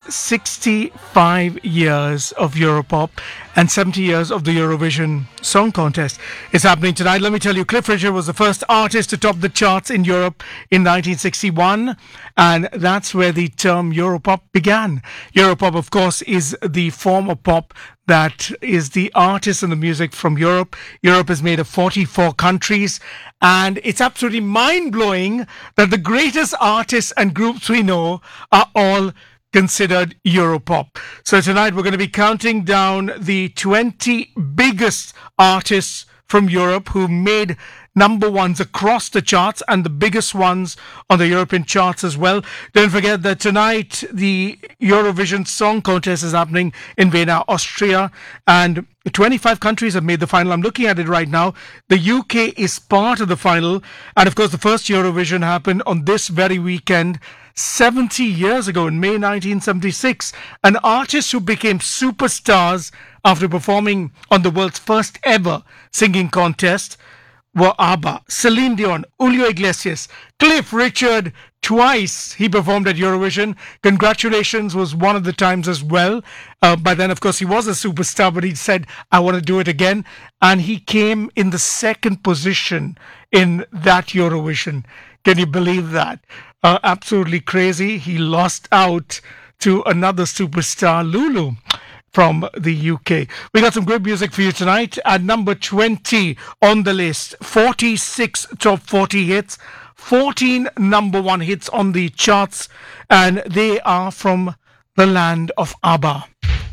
65 years of Europop and 70 years of the Eurovision Song Contest is happening tonight. Let me tell you, Cliff Richard was the first artist to top the charts in Europe in 1961, and that's where the term Europop began. Europop, of course, is the form of pop that is the artists and the music from Europe. Europe is made of 44 countries, and it's absolutely mind-blowing that the greatest artists and groups we know are all considered Europop. So tonight we're going to be counting down the 20 biggest artists from Europe who made number ones across the charts and the biggest ones on the European charts as well. Don't forget that tonight the Eurovision Song Contest is happening in Vienna, Austria, and 25 countries have made the final. I'm looking at it right now. The UK is part of the final, and of course the first Eurovision happened on this very weekend 70 years ago in May 1976. An artist who became superstars after performing on the world's first ever singing contest were ABBA, Celine Dion, Julio Iglesias, Cliff Richard. Twice he performed at Eurovision. Congratulations was one of the times as well. By then, of course, he was a superstar, but he said, I want to do it again. And he came in the second position in that Eurovision. Can you believe that? Absolutely crazy. He lost out to another superstar, Lulu, from the UK. We got some great music for you tonight. At number 20 on the list, 46 top 40 hits, 14 number one hits on the charts, and they are from the land of ABBA.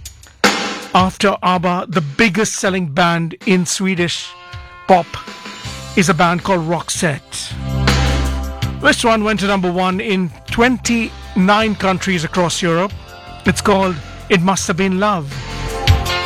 After ABBA, the biggest selling band in Swedish pop is a band called Roxette. This one went to number one in 29 countries across Europe. It's called It Must Have Been Love.